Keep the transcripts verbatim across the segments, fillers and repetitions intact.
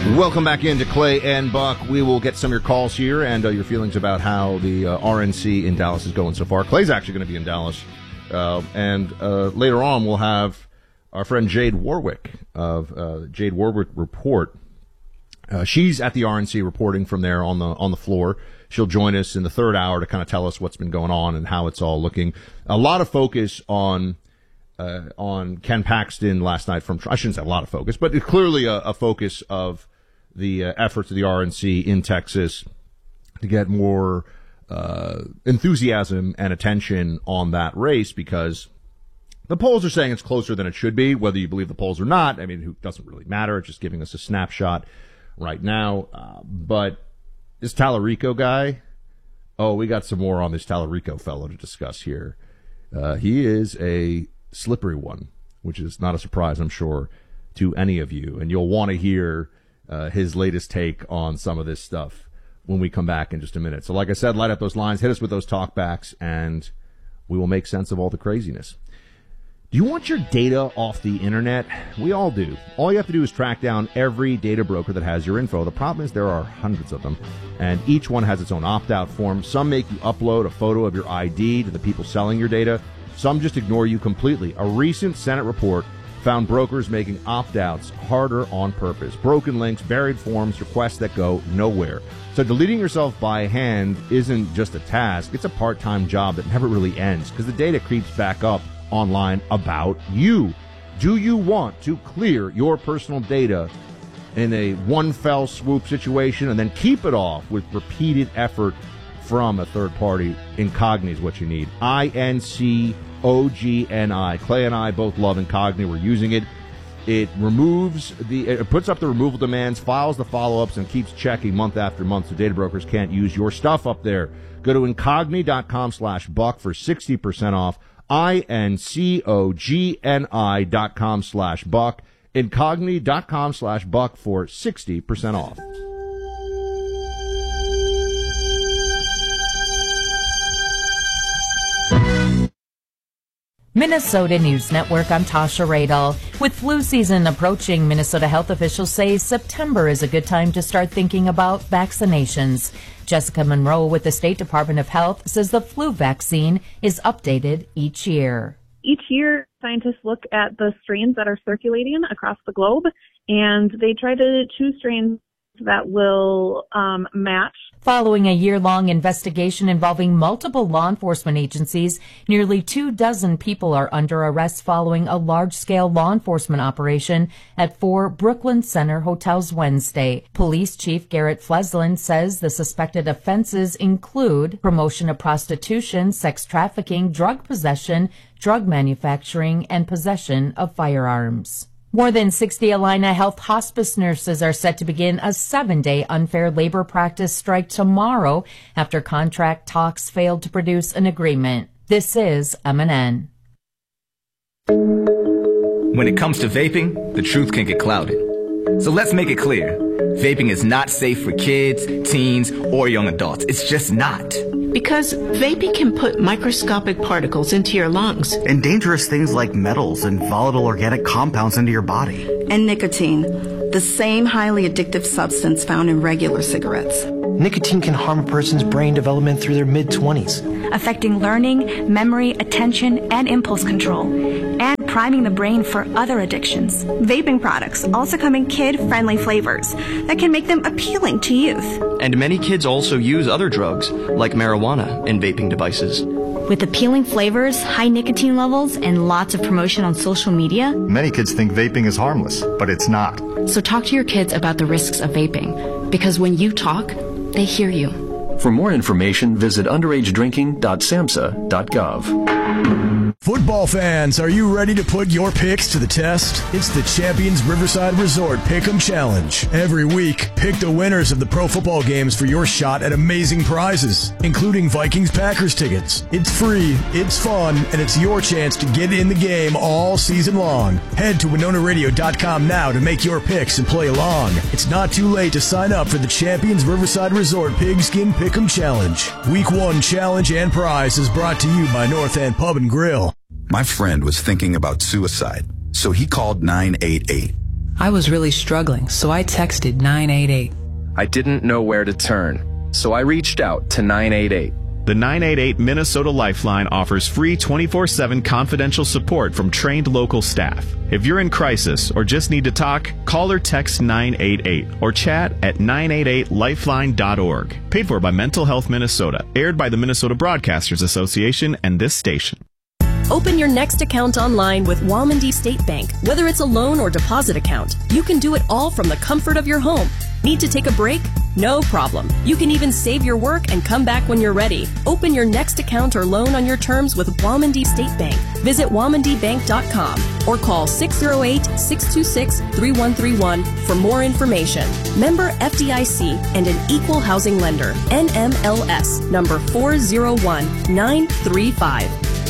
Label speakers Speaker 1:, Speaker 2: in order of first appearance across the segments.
Speaker 1: Welcome back into Clay and Buck. We will get some of your calls here and uh, your feelings about how the uh, R N C in Dallas is going so far. Clay's actually going to be in Dallas. Uh, and uh, later on, we'll have our friend Jade Warwick of uh, Jade Warwick Report. Uh, she's at the R N C reporting from there on the on the floor. She'll join us in the third hour to kind of tell us what's been going on and how it's all looking. A lot of focus on uh, on Ken Paxton last night from, I shouldn't say a lot of focus, but it's clearly a, a focus of the uh, efforts of the R N C in Texas to get more uh, enthusiasm and attention on that race, because the polls are saying it's closer than it should be, whether you believe the polls or not. I mean, it doesn't really matter. It's just giving us a snapshot right now. Uh, but this Tallarico guy, oh, we got some more on this Tallarico fellow to discuss here. Uh, he is a slippery one, which is not a surprise, I'm sure, to any of you. And you'll want to hear Uh, his latest take on some of this stuff when we come back in just a minute. So like I said, light up those lines, hit us with those talkbacks, and we will make sense of all the craziness. Do you want your data off the internet? We all do. All you have to do is track down every data broker that has your info. The problem is there are hundreds of them, and each one has its own opt-out form. Some make you upload a photo of your I D to the people selling your data. Some just ignore you completely. A recent Senate report found brokers making opt-outs harder on purpose. Broken links, buried forms, requests that go nowhere. So deleting yourself by hand isn't just a task, it's a part-time job that never really ends, because the data creeps back up online about you. Do you want to clear your personal data in a one fell swoop situation and then keep it off with repeated effort from a third party? Incogni is what you need. I N C O G N I. Clay and I both love Incogni. We're using it. It removes the, it puts up the removal demands, files the follow-ups, and keeps checking month after month so data brokers can't use your stuff up there. Go to Incogni.com slash buck for sixty percent off. I N C O G N I dot com slash buck. Incogni.com slash buck for sixty percent off.
Speaker 2: Minnesota News Network, I'm Tasha Radel. With flu season approaching, Minnesota health officials say September is a good time to start thinking about vaccinations. Jessica Monroe with the State Department of Health says the flu vaccine is updated each year.
Speaker 3: Each year, scientists look at the strains that are circulating across the globe, and they try to choose strains that will um, match.
Speaker 2: Following a year-long investigation involving multiple law enforcement agencies, nearly two dozen people are under arrest following a large-scale law enforcement operation at four Brooklyn Center hotels Wednesday. Police Chief Garrett Fleslin says the suspected offenses include promotion of prostitution, sex trafficking, drug possession, drug manufacturing, and possession of firearms. More than sixty Allina Health hospice nurses are set to begin a seven-day unfair labor practice strike tomorrow after contract talks failed to produce an agreement. This is M N N.
Speaker 4: When it comes to vaping, the truth can get clouded. So let's make it clear. Vaping is not safe for kids, teens, or young adults. It's just not.
Speaker 5: Because vaping can put microscopic particles into your lungs.
Speaker 6: And dangerous things like metals and volatile organic compounds into your body.
Speaker 7: And nicotine, the same highly addictive substance found in regular cigarettes.
Speaker 8: Nicotine can harm a person's brain development through their mid-twenties.
Speaker 9: Affecting learning, memory, attention, and impulse control. And priming the brain for other addictions. Vaping products also come in kid-friendly flavors that can make them appealing to youth.
Speaker 10: And many kids also use other drugs, like marijuana, in vaping devices.
Speaker 9: With appealing flavors, high nicotine levels, and lots of promotion on social media,
Speaker 11: many kids think vaping is harmless, but it's not.
Speaker 12: So talk to your kids about the risks of vaping, because when you talk, they hear you.
Speaker 13: For more information, visit underage drinking dot samhsa dot gov.
Speaker 14: Football fans, are you ready to put your picks to the test? It's the Champions Riverside Resort Pick'em Challenge. Every week, pick the winners of the pro football games for your shot at amazing prizes, including Vikings-Packers tickets. It's free, it's fun, and it's your chance to get in the game all season long. Head to Winona Radio dot com now to make your picks and play along. It's not too late to sign up for the Champions Riverside Resort Pigskin Pick'em Challenge. Week one challenge and prize is brought to you by North End Pub and Grill.
Speaker 15: My friend was thinking about suicide, so he called nine eight eight. I was really struggling, so I texted nine eight eight.
Speaker 16: I didn't know where to turn, so I reached out to nine eight eight.
Speaker 17: The nine eight eight Minnesota Lifeline offers free twenty-four seven confidential support from trained local staff. If you're in crisis or just need to talk, call or text nine eight eight or chat at nine eight eight lifeline dot org. Paid for by Mental Health Minnesota. Aired by the Minnesota Broadcasters Association and this station.
Speaker 18: Open your next account online with Waumandy State Bank. Whether it's a loan or deposit account, you can do it all from the comfort of your home. Need to take a break? No problem. You can even save your work and come back when you're ready. Open your next account or loan on your terms with Waumandy State Bank. Visit waumandy bank dot com or call six oh eight, six two six, three one three one for more information. Member F D I C and an equal housing lender. N M L S number four zero one nine three five.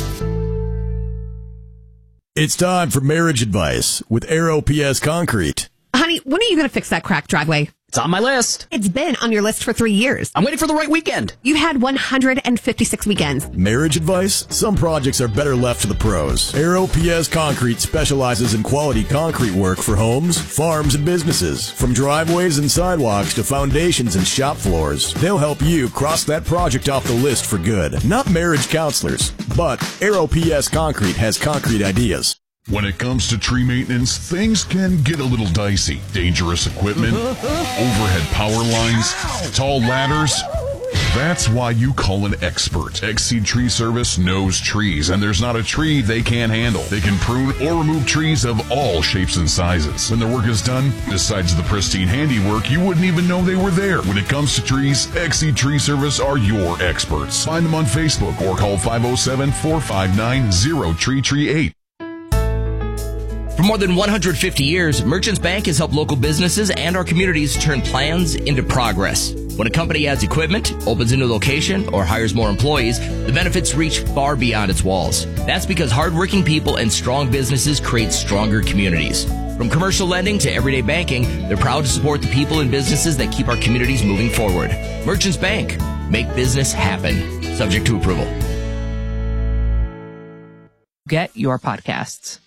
Speaker 14: It's time for marriage advice with Aero P S Concrete.
Speaker 19: Honey, when are you going to fix that cracked driveway?
Speaker 20: It's on my list.
Speaker 19: It's been on your list for three years.
Speaker 20: I'm waiting for the right weekend.
Speaker 19: You've had one hundred fifty-six weekends.
Speaker 14: Marriage advice? Some projects are better left to the pros. Aero P S Concrete specializes in quality concrete work for homes, farms, and businesses. From driveways and sidewalks to foundations and shop floors, they'll help you cross that project off the list for good. Not marriage counselors, but Aero P S Concrete has concrete ideas.
Speaker 21: When it comes to tree maintenance, things can get a little dicey. Dangerous equipment, overhead power lines, tall ladders. That's why you call an expert. Exceed Tree Service knows trees, and there's not a tree they can't handle. They can prune or remove trees of all shapes and sizes. When their work is done, besides the pristine handiwork, you wouldn't even know they were there. When it comes to trees, Exceed Tree Service are your experts. Find them on Facebook or call five oh seven, four five nine, zero three three eight.
Speaker 22: For more than one hundred fifty years, Merchants Bank has helped local businesses and our communities turn plans into progress. When a company adds equipment, opens a new location, or hires more employees, the benefits reach far beyond its walls. That's because hardworking people and strong businesses create stronger communities. From commercial lending to everyday banking, they're proud to support the people and businesses that keep our communities moving forward. Merchants Bank. Make business happen. Subject to approval.
Speaker 23: Get your podcasts.